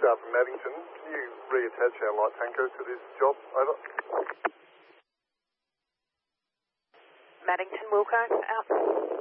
Sharp from Maddington. Can you reattach our light tanker to this job? Over. Maddington, Wilco, out.